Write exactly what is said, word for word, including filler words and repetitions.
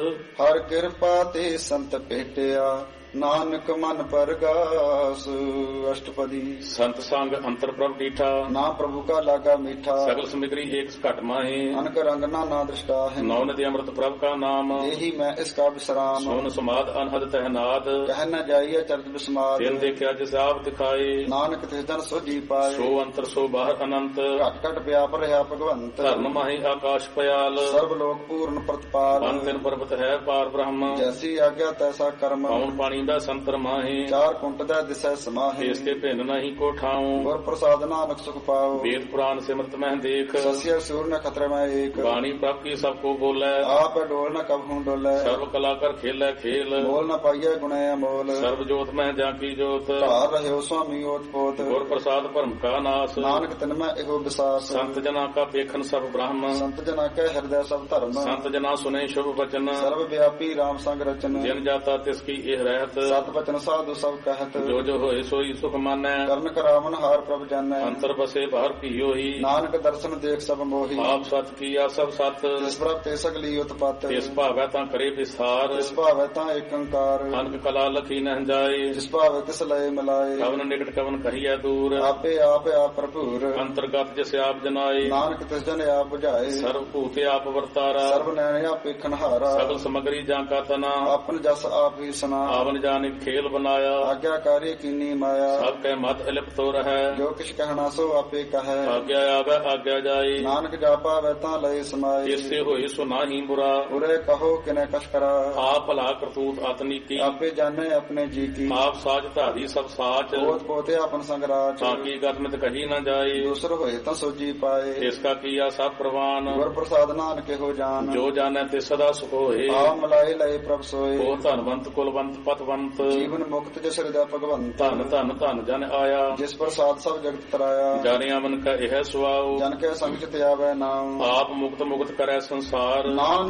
ਹਰ ਕਿਰਪਾ ਤੇ ਸੰਤ ਭੇਟਿਆ, ਨਾਨਕ ਮਨ ਪਰਗਾਸ। ਅਸ਼ਟਪਦੀ। ਸੰਤ ਸੰਗ ਅੰਤਰ ਪ੍ਰਭ ਡੀਠਾ, ਨਾ ਪ੍ਰਭੂ ਕਾ ਲਾਗਾ ਮੀਠਾ। ਸਗਲ ਸਮਿਗਰੀ ਏਕ ਘਟ ਮਾਹੇ, ਅਨਕ ਰੰਗ ਨਾ ਨਾ ਦ੍ਰਿਸ਼ਟਾ ਹੈ। ਨੌ ਨਦੀ ਅੰਮ੍ਰਿਤ ਪ੍ਰਭ ਕਾ ਨਾਮ, ਇਹੀ ਮੈਂ ਇਸ ਕਾ ਵਿਸਰਾਮ। ਸੋਨ ਸਮਾਦ ਅਨਹਦ ਤਹਿਨਾਦ, ਕਹਿ ਨ ਜਾਈਏ ਚਰਜ ਬਿਸਮਾਦ। ਤਿਨ ਦੇਖਿਆ ਜਿਸ ਆਪ ਦਿਖਾਏ, ਨਾਨਕ ਤਿਸ ਜਨ ਸੋਜੀ ਪਾਏ। ਸੋ ਅੰਤਰ ਸੋ ਬਾਹਰ ਅਨੰਤ, ਘਟ ਘਟ ਵਿਆਪ ਰਿਹਾ ਭਗਵੰਤ। ਧਰਨ ਮਾਹੇ ਆਕਾਸ਼ ਪਿਆਲ, ਸਰਬ ਲੋਕ ਪੂਰਨ ਪ੍ਰਤਪਾਲ। ਪੰਜ ਤਿਨ ਪਰਬਤ ਹੈ ਪਾਰ ਬ੍ਰਹਮ, ਜੈਸੀ ਆਗਿਆ ਤੈਸਾ ਕਰਮ। ਪਉਣ ਪਾਣੀ ਦਾ ਸੰਤਰ ਮਾਹੇ, ਚਾਰ ਕੁੰਟ ਦਾ ਦਿਸੈ ਸਮਾਹੇ। ਇਸ ਕੇ ਭਿੰਨ ਨਹੀਂ ਕੋ ਠਾਉ, ਗੁਰ ਪ੍ਰਸਾਦ ਨਾਨਕ ਸੁਖ ਪਾਉ। ਵੇਦ ਪੁਰਾਨ ਸਿਮਰਤ ਮਹਿ ਦੇਖ, ਸਸਿਆ ਸੂਰ ਨ ਖਤਰੇ ਮੈਂ ਏਕ। ਬਾਣੀ ਪ੍ਰਭ ਕੀ ਸਭ ਕੋ ਬੋਲੇ, ਆਪ ਡੋਲ ਨ ਕਬਹੁ ਡੋਲੇ। ਸਰਬ ਕਲਾ ਕਰ ਖੇਲੇ ਖੇਲ, ਮੋਲ ਨ ਪਾਈਐ ਗੁਣੇ ਅਮੋਲ। ਸਰਬ ਜੋਤ ਮਹਿ ਜਾਂ ਕੀ ਜੋਤ, ਧਾਰ ਰਹਿਓ ਸੁਆਮੀ ਓਤ ਪੋਤ। ਗੁਰ ਪ੍ਰਸਾਦ ਭਰਮ ਕਾ ਨਾਸ, ਨਾਨਕ ਤਿਨ ਮੈਂ ਇਹੋ ਵਿਸਾਸ। ਸੰਤ ਜਨਾ ਕਾ ਵੇਖਨ ਸਭ ਬ੍ਰਹਮ, ਸੰਤ ਜਨਾ ਕੈ ਹਿਰਦੈ ਸਭ ਧਰਮ। ਸੰਤ ਜਨਾ ਸੁਨੇ ਸ਼ੁਭ ਬਚਨ, ਸਰਬ ਵਿਆਪੀ ਰਾਮ ਸੰਗ ਰਚਨ। ਜਿਨ ਜਾਤਾ ਤਿਸ ਕੀ ਇਹ ਰਹਿਤ, ਸਤ ਬਚਨ ਸਾਧੂ ਸਭ ਕਹਿਤ। ਜੋ ਜੋ ਹੋਏ ਸੋਈ ਸੁਖ ਮਾਨੈ, ਕਰਨ ਕਰਾਵਨ ਹਾਰ ਪ੍ਰਭ ਜਾਣੈ। ਅੰਤਰ ਬਸੇ ਬਾਹਰ ਭੀਓ ਹੀ, ਨਾਨਕ ਦਰਸ਼ਨ ਦੇਖ ਸਭ ਮੋਹੀ। ਆਪ ਸਤ ਕੀਆ ਸਭ ਸਤ, ਜਿਸ ਪ੍ਰਭ ਤੇ ਸਗਲੀ ਉਤਪਤ। ਤਿਸ ਭਾਵੈ ਤਾਂ ਕਰੇ ਵਿਸਾਰ, ਜਿਸ ਭਾਵੈ ਤਾਂ ਏਕ ਓੰਕਾਰ। ਅਨਕ ਕਲਾ ਲਖੀ ਨਹਿ ਜਾਏ, ਜਿਸ ਭਾਵੈ ਤਿਸ ਲਏ ਮਿਲਾਏ। ਕਵਨ ਨਿਕਟ ਕਵਨ ਕਹੀਐ ਦੂਰ, ਆਪੇ ਆਪ ਆਪ ਭਰਪੂਰ। ਅੰਤਰਗਤ ਜਿਸ ਆਪ ਜਨਾਏ, ਨਾਨਕ ਤਿਸ ਜਨ ਆਪ ਬੁਝਾਏ। ਸਰਬ ਭੂਤ ਆਪ ਵਰਤਾਰਾ, ਸਰਬ ਨੈਣ ਆਪ ਵੇਖਣ ਹਾਰਾ। ਸਗਲ ਸਮਗਰੀ ਜਾਂ ਕਾ ਤਨਾ, ਆਪਨ ਜਸ ਆਪ ਹੀ ਸੁਨਾ। ਆਵਨ ਜਾਨਿ ਖੇਲ ਬਨਾਇਆ, ਆਗਿਆਕਾਰੀ ਕੀਨੀ ਮਾਇਆ। ਸਭ ਕੈ ਮਤ ਅਲਿਪਤੋ ਰਹੈ, ਜੋ ਕਿਛ ਕਹਿਣਾ ਸੋ ਆਪੇ ਕਹੈ। ਆਗਿਆ ਆਵੈ ਆਗਿਆ ਜਾਏ, ਨਾਨਕ ਜਾਪਾ ਵੈ ਤਾਂ ਲਏ ਸਮਾਏ। ਇਸੇ ਹੋਏ ਸੋ ਨਾਹੀ ਬੁਰਾ, ਉਰੇ ਕਹੋ ਕਿਨੇ ਕਛ ਕਰਾ। ਆਪ ਭਲਾ ਕਰਤੂਤ ਆਤਨੀ ਕੀ, ਆਪੇ ਜਾਣੇ ਆਪਣੇ ਜੀ ਕੀ। ਆਪ ਸਾਜ ਧਾਰੀ ਸਭ ਸਾਚ, ਪੋਤ ਪੋਤੇ ਆਪਨ ਸੰਗ ਰਾਜ। ਤਾਂ ਕੀ ਗਤਮਿਤ ਕਹੀ ਨਾ ਜਾਏ, ਦੂਸਰ ਹੋਏ ਤਾਂ ਸੋਜੀ ਪਾਏ। ਇਸ ਕਾ ਕੀਆ ਸਭ ਪ੍ਰਵਾਨ, ਗੁਰ ਪ੍ਰਸਾਦ ਨਾਨਕ ਇਹੋ ਜਾਨ। ਜੋ ਜਾਣੈ ਤੇ ਸਦਾ ਸੁਖ ਹੋਏ, ਆ ਮਲਾਏ ਲਏ ਪ੍ਰਭ ਸੋਏ। ਉਹ ਧਨਵੰਤ ਕੁਲਵੰਤ ਪਤਵੰਤ, ਜੀਵਨ ਮੁਕਤ ਜਿਸ ਹਿਰਦੈ ਭਗਵੰਤ। ਧਨ ਧਨ ਧਨ ਜਨ ਆਇਆ, ਜਿਸ ਪ੍ਰਸਾਦ ਸਭ ਜਗਤ ਤਰਾਇਆ। ਜਾਣਿਆ ਮਨ ਕਾ ਇਹ ਸੁਆਉ, ਜਨ ਕੇ ਸੰਗ ਚਿਤ ਆਵੈ ਨਾਮ। ਆਪ ਮੁਕਤ ਮੁਕਤ ਕਰੈ ਸੰਸਾਰ। ਨਾਮ